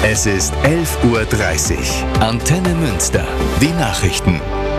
Es ist 11:30 Uhr. Antenne Münster. Die Nachrichten.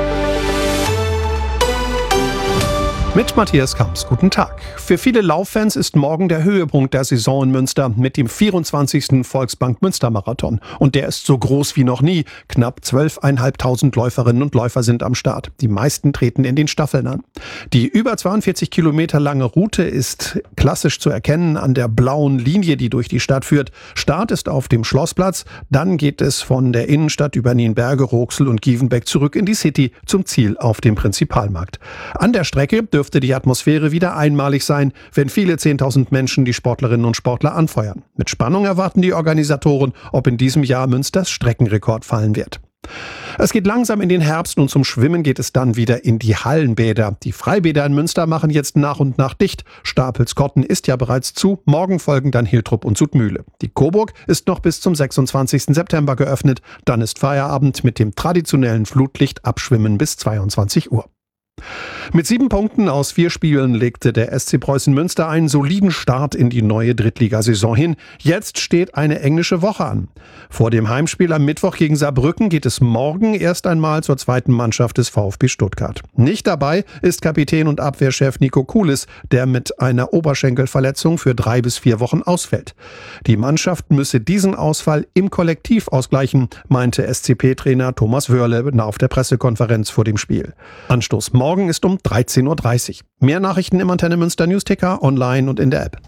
Mit Matthias Kamps, guten Tag. Für viele Lauffans ist morgen der Höhepunkt der Saison in Münster mit dem 24. Volksbank Münster-Marathon. Und der ist so groß wie noch nie. Knapp 12.500 Läuferinnen und Läufer sind am Start. Die meisten treten in den Staffeln an. Die über 42 Kilometer lange Route ist klassisch zu erkennen an der blauen Linie, die durch die Stadt führt. Start ist auf dem Schlossplatz. Dann geht es von der Innenstadt über Nienberge, Roxel und Gievenbeck zurück in die City zum Ziel auf dem Prinzipalmarkt. An der Strecke dürfte die Atmosphäre wieder einmalig sein, wenn viele 10.000 Menschen die Sportlerinnen und Sportler anfeuern. Mit Spannung erwarten die Organisatoren, ob in diesem Jahr Münsters Streckenrekord fallen wird. Es geht langsam in den Herbst und zum Schwimmen geht es dann wieder in die Hallenbäder. Die Freibäder in Münster machen jetzt nach und nach dicht. Stapelskotten ist ja bereits zu. Morgen folgen dann Hiltrup und Sudmühle. Die Coburg ist noch bis zum 26. September geöffnet. Dann ist Feierabend mit dem traditionellen Flutlichtabschwimmen bis 22 Uhr. Mit 7 Punkten aus 4 Spielen legte der SC Preußen Münster einen soliden Start in die neue Drittligasaison hin. Jetzt steht eine englische Woche an. Vor dem Heimspiel am Mittwoch gegen Saarbrücken geht es morgen erst einmal zur zweiten Mannschaft des VfB Stuttgart. Nicht dabei ist Kapitän und Abwehrchef Nico Kulis, der mit einer Oberschenkelverletzung für 3 bis 4 Wochen ausfällt. Die Mannschaft müsse diesen Ausfall im Kollektiv ausgleichen, meinte SCP-Trainer Thomas Wörle auf der Pressekonferenz vor dem Spiel. Anstoß morgen ist um 13:30 Uhr. Mehr Nachrichten im Antenne Münster Newsticker, online und in der App.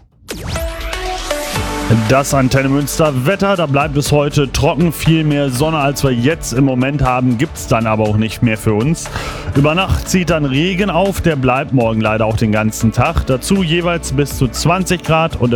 Das Antenne Münster Wetter, da bleibt es heute trocken. Viel mehr Sonne, als wir jetzt im Moment haben, gibt es dann aber auch nicht mehr für uns. Über Nacht zieht dann Regen auf, der bleibt morgen leider auch den ganzen Tag. Dazu jeweils bis zu 20 Grad und